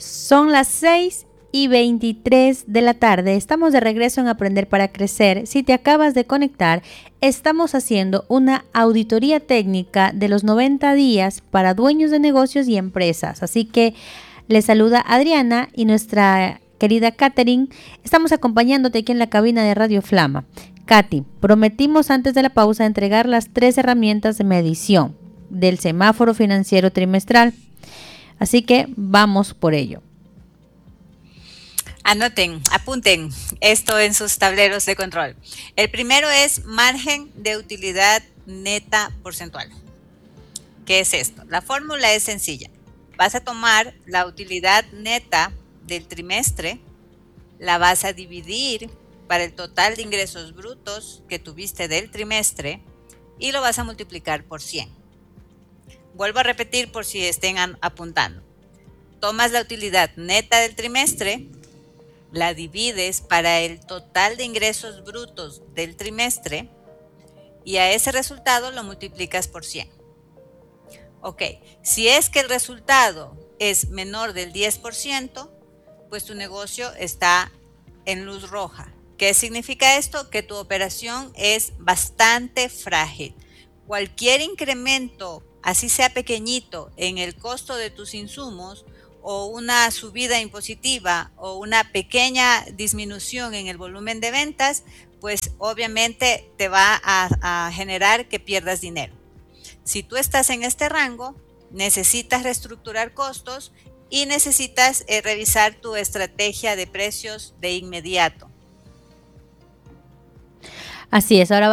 Son las 6:23 de la tarde. Estamos de regreso en Aprender para Crecer. Si te acabas de conectar, estamos haciendo una auditoría técnica de los 90 días para dueños de negocios y empresas. Así que les saluda Adriana y nuestra querida Katherine. Estamos acompañándote aquí en la cabina de Radio Flama. Katy, prometimos antes de la pausa entregar las 3 herramientas de medición del semáforo financiero trimestral. Así que vamos por ello. Anoten, apunten esto en sus tableros de control. El primero es margen de utilidad neta porcentual. ¿Qué es esto? La fórmula es sencilla. Vas a tomar la utilidad neta del trimestre, la vas a dividir para el total de ingresos brutos que tuviste del trimestre y lo vas a multiplicar por 100. Vuelvo a repetir por si estén apuntando. Tomas la utilidad neta del trimestre, la divides para el total de ingresos brutos del trimestre y a ese resultado lo multiplicas por 100. Ok, si es que el resultado es menor del 10%, pues tu negocio está en luz roja. ¿Qué significa esto? Que tu operación es bastante frágil. Cualquier incremento, así sea pequeñito, en el costo de tus insumos o una subida impositiva o una pequeña disminución en el volumen de ventas, pues obviamente te va a generar que pierdas dinero. Si tú estás en este rango, necesitas reestructurar costos y necesitas revisar tu estrategia de precios de inmediato. Así es, ahora